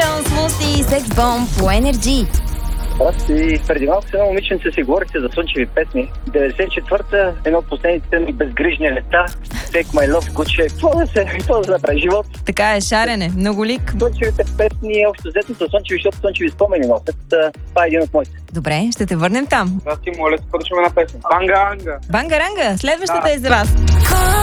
Beatles, Lucy и Sex Bomb по Energy. Аз и преди малко с едно момиченце си говорите за слънчеви песни. 94-та, едно от последните ми безгрижни лета. Take my love, Gucci. Какво да направи живот? Така е, шарене, многолик. Слънчевите песни, общо взето са слънчеви, защото слънчеви спомени носят. Това е един от моите. Добре, ще те върнем там. Аз ти моля, да поръчаме една песен. Банга-анга. Бангаранга, следващата е за вас.